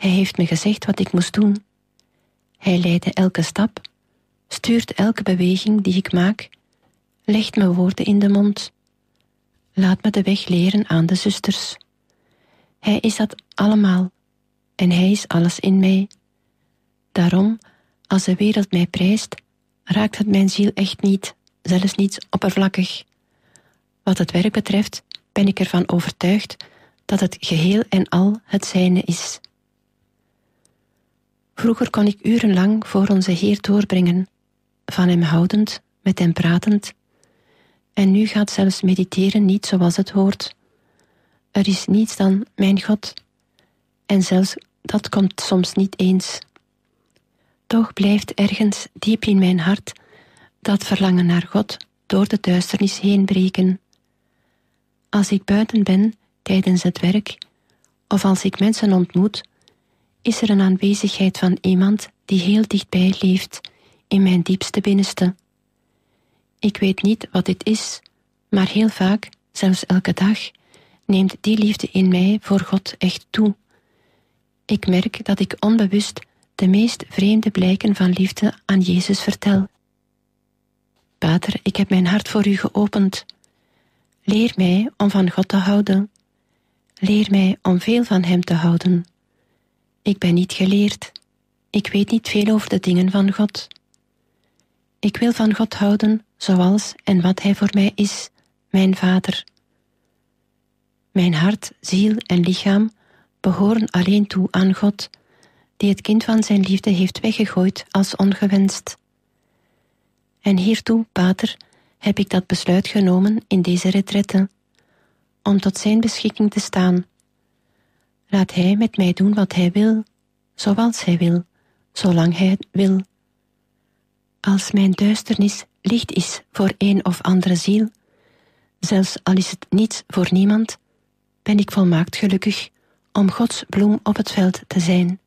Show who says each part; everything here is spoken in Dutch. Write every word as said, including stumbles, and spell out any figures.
Speaker 1: Hij heeft me gezegd wat ik moest doen. Hij leidde elke stap, stuurt elke beweging die ik maak, legt me woorden in de mond. Laat me de weg leren aan de zusters. Hij is dat allemaal en hij is alles in mij. Daarom, als de wereld mij prijst, raakt het mijn ziel echt niet, zelfs niet oppervlakkig. Wat het werk betreft, ben ik ervan overtuigd dat het geheel en al het zijne is. Vroeger kon ik urenlang voor onze Heer doorbrengen, van hem houdend, met hem pratend. En nu gaat zelfs mediteren niet zoals het hoort. Er is niets dan mijn God. En zelfs dat komt soms niet eens. Toch blijft ergens diep in mijn hart dat verlangen naar God door de duisternis heen breken. Als ik buiten ben tijdens het werk, of als ik mensen ontmoet, is er een aanwezigheid van iemand die heel dichtbij leeft, in mijn diepste binnenste. Ik weet niet wat dit is, maar heel vaak, zelfs elke dag, neemt die liefde in mij voor God echt toe. Ik merk dat ik onbewust de meest vreemde blijken van liefde aan Jezus vertel. Pater, ik heb mijn hart voor u geopend. Leer mij om van God te houden. Leer mij om veel van hem te houden. Ik ben niet geleerd. Ik weet niet veel over de dingen van God. Ik wil van God houden zoals en wat hij voor mij is, mijn Vader. Mijn hart, ziel en lichaam behoren alleen toe aan God, die het kind van zijn liefde heeft weggegooid als ongewenst. En hiertoe, Pater, heb ik dat besluit genomen in deze retraite, om tot zijn beschikking te staan. Laat hij met mij doen wat hij wil, zoals hij wil, zolang hij wil. Als mijn duisternis licht is voor een of andere ziel, zelfs al is het niets voor niemand, ben ik volmaakt gelukkig om Gods bloem op het veld te zijn.